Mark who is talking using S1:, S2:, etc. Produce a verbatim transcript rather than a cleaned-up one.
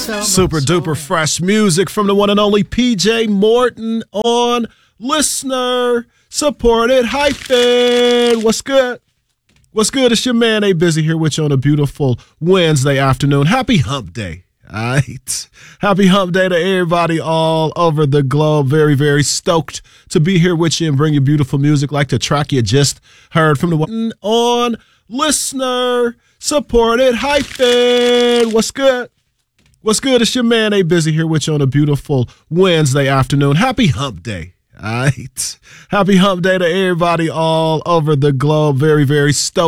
S1: Super duper fresh music from the one and only P J Morton on Listener Supported Hyphen. What's good? What's good? It's your man A Busy here with you on a beautiful Wednesday afternoon. Happy Hump Day. All right. Happy Hump Day to everybody all over the globe. Very, very stoked to be here with you and bring you beautiful music like the track you just heard from the one on Listener Supported Hyphen. What's good? What's good? It's your man A Busy here with you on a beautiful Wednesday afternoon. Happy Hump Day. All right. Happy Hump Day to everybody all over the globe. Very, very stoked